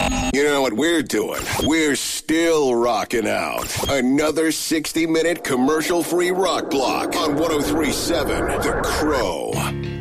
You know what we're doing? We're still rocking out. Another 60-minute commercial-free rock block on 103.7 The Crow.